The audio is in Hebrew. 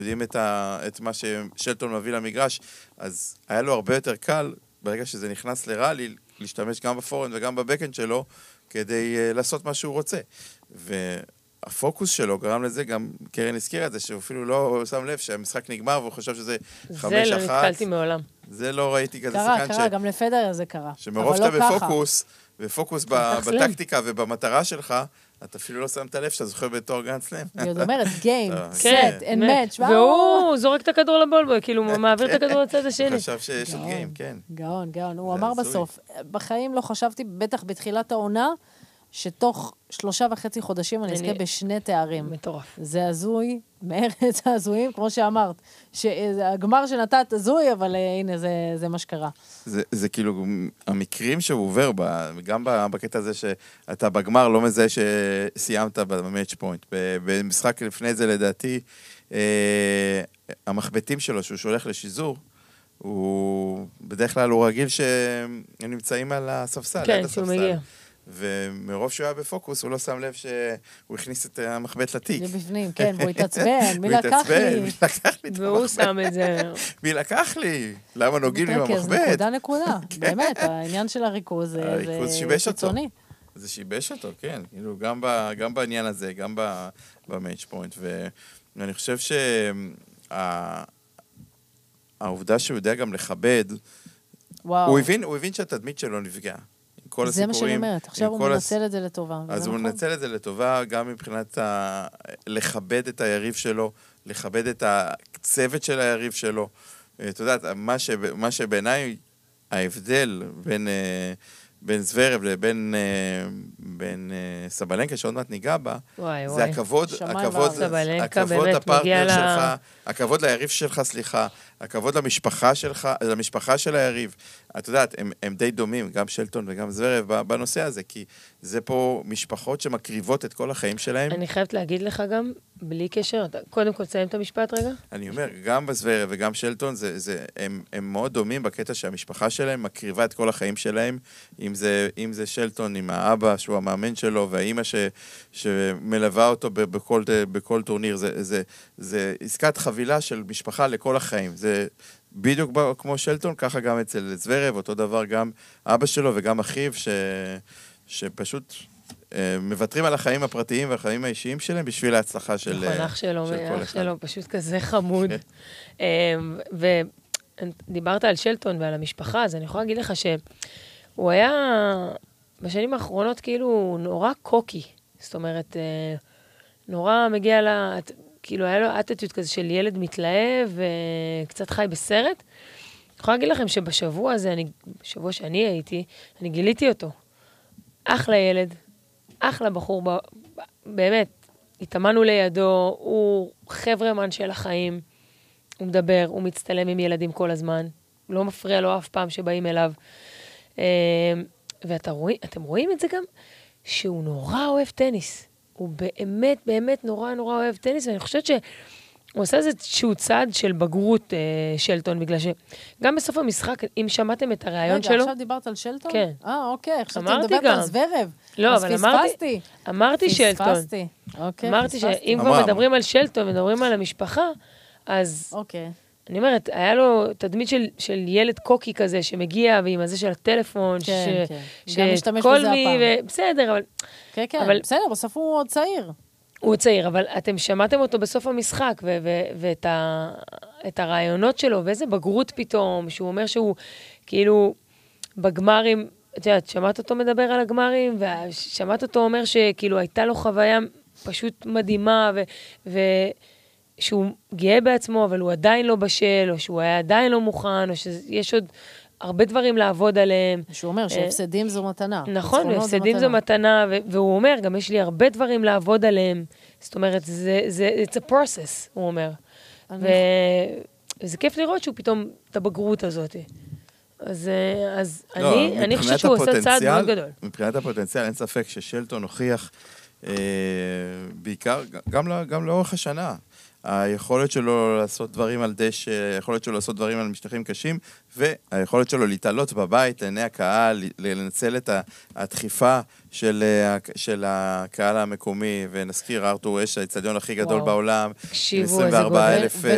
יודעים את מה ששלטון מביא למגרש, אז היה לו הרבה יותר קל, ברגע שזה נכנס לראלי, להשתמש גם בפורנד וגם בבקאנד שלו, כדי לעשות מה שהוא רוצה. והפוקוס שלו גרם לזה, גם קרן הזכירה את זה, שהוא אפילו לא שם לב שהמשחק נגמר, והוא חושב שזה 5-1. זה לא נתקלתי מעולם. זה לא ראיתי כזה שחקן קרה, גם לפדר זה קרה. שמרוב שאתה בפוקוס בטקטיקה ובמטרה שלך, אתה אפילו לא שמת לב שאתה זוכר בתור גרנדסלאם. היא עוד אומרת, גיים, סט, אין מאץ'. והוא זורק את הכדור לבולבול, כאילו הוא מעביר את הכדור לצד השני. הוא חשב שיש עוד גיים, כן. גאון, גאון. הוא אמר בסוף, בחיים לא חשבתי, בטח בתחילת העונה, שתוך 3.5 חודשים אני אזכה בשני תארים. מטורף. זה הזוי, מארץ הזויים, כמו שאמרת, שהגמר שנתת הזוי, אבל הנה, זה מה שקרה. זה כאילו, המקרים שהוא עובר, גם בקטע הזה שאתה בגמר לא מזהה שסיימת במאץ' פוינט. במשחק לפני זה, לדעתי, המחבטים שלו, שהוא שולח לשיזור, הוא בדרך כלל הוא רגיל שהם נמצאים על הספסל. כן, שהוא מגיע. ומרוב שהוא היה בפוקוס, הוא לא שם לב שהוא הכניס את המחבט לתיק. זה בפנים, כן, והוא התעצבן, מי לקח לי? והוא שם את זה. מי לקח לי? למה נוגעים עם המחבט? נקודה. באמת, העניין של הריכוז זה קיצוני. זה שיבש אותו, כן. גם בעניין הזה, גם במאץ' פוינט. ואני חושב שהעובדה שהוא יודע גם לכבד, הוא הבין שהתדמית שלו נפגע. זה מה שאני אומרת, עכשיו הוא מנצל את זה לטובה. אז הוא מנצל את זה לטובה, גם מבחינת לכבד את היריב שלו, לכבד את הצוות של היריב שלו. אתה יודעת, מה שבעיניי ההבדל בין זוורב לבין סבלנקה, שעוד מעט ניגע בה, זה הכבוד ליריב שלך, סליחה, הכבוד למשפחה של היריב. את יודעת, הם די דומים, גם שלטון וגם זוורב, בנושא הזה, כי זה פה משפחות שמקריבות את כל החיים שלהם. אני חייבת להגיד לך גם, בלי קשר, קודם כל תסיים את המשפט רגע. אני אומר, גם בזוורב וגם שלטון, הם מאוד דומים בקטע שהמשפחה שלהם מקריבה את כל החיים שלהם, אם זה שלטון עם האבא, שהוא המאמן שלו, והאימא שמלווה אותו בכל טורניר, זה עסקת חבילה של משפחה לכל החיים. זה בדיוק כמו שלטון, ככה גם אצל זוורב, אותו דבר גם אבא שלו וגם אחיו, שפשוט מוותרים על החיים הפרטיים והחיים האישיים שלהם בשביל ההצלחה של כל אחד. אח שלו, פשוט כזה חמוד. ודיברת על שלטון ועל המשפחה, אז אני יכולה להגיד לך שהוא היה בשנים האחרונות כאילו נורא קוקי. זאת אומרת, נורא מגיע כאילו היה לו אטטיוט כזה של ילד מתלהב וקצת חי בסרט. אני יכולה להגיד לכם שבשבוע הזה, בשבוע שאני הייתי, אני גיליתי אותו. אחלה ילד, אחלה בחור, באמת, התאמנו לידו, הוא חברמן של החיים, הוא מדבר, הוא מצטלם עם ילדים כל הזמן, לא מפריע לו אף פעם שבאים אליו. ואתם רואים את זה גם, שהוא נורא אוהב טניס. הוא באמת, באמת נורא נורא אוהב טניס, ואני חושבת שהוא עושה איזשהו צעד של בגרות שלטון, בגלל שגם בסוף המשחק, אם שמעתם את הרעיון שלו... רגע, עכשיו דיברת על שלטון? כן. אוקיי, עכשיו תדברת על זוורב. לא, אבל אמרתי שלטון. אמרתי שאם כבר מדברים על שלטון, מדברים על המשפחה, אז... אוקיי. אני אומרת, היה לו תדמית של ילד קוקי כזה, שמגיע, ועם הזה של הטלפון, כן, כן. גם משתמש בזה הפעם. בסדר, אבל... כן, כן, בסדר, בסוף הוא עוד צעיר. הוא צעיר, אבל אתם שמעתם אותו בסוף המשחק, ואת הרעיונות שלו, ואיזה בגרות פתאום, שהוא אומר שהוא, כאילו, בגמרים, את יודעת, שמעת אותו מדבר על הגמרים, ושמעת אותו אומר שכאילו הייתה לו חוויה פשוט מדהימה, שהוא גאה בעצמו, אבל הוא עדיין לא בשל, או שהוא היה עדיין לא מוכן, או שיש עוד הרבה דברים לעבוד עליהם. שהוא אומר שהפסדים זו מתנה. נכון, והפסדים זו מתנה, והוא אומר, גם יש לי הרבה דברים לעבוד עליהם. זאת אומרת, it's a process, הוא אומר. וזה כיף לראות שהוא פתאום, את הבגרות הזאת. אז אני חושבת שהוא עושה צעד מאוד גדול. מבחינת הפוטנציאל, אין ספק ששלטון הוכיח, בעיקר, גם לאורך השנה, היכולת שלו לעשות דברים על דשא, היכולת שלו לעשות דברים על משטחים קשים, והיכולת שלו להתעלות בבית, לעיני הקהל, לנצל את הדחיפה של הקהל המקומי, ונזכיר, ארתור אש, האצטדיון הכי גדול בעולם, 24,000